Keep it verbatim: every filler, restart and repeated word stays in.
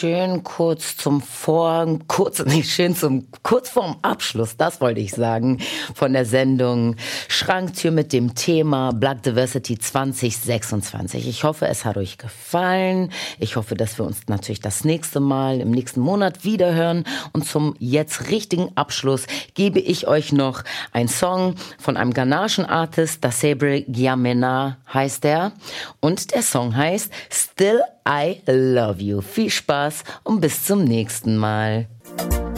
schön kurz zum Vor, kurz, nicht schön zum, kurz vorm Abschluss, das wollte ich sagen, von der Sendung Schranktür mit dem Thema Black Diversity zwanzig sechsundzwanzig. Ich hoffe, es hat euch gefallen. Ich hoffe, dass wir uns natürlich das nächste Mal im nächsten Monat wiederhören. Und zum jetzt richtigen Abschluss gebe ich euch noch einen Song von einem ghanaischen Artist, Dasebre Gyamena heißt er. Und der Song heißt Still I Love You. Viel Spaß und bis zum nächsten Mal.